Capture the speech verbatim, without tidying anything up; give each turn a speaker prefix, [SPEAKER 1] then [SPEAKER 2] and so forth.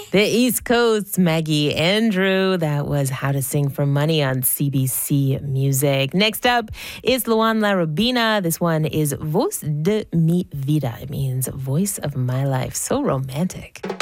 [SPEAKER 1] The East Coast, Maggie Andrew. That was How to Sing for Money on C B C Music. Next up is Luan Larabina. This one is Voz de mi vida. It means voice of my life. So romantic.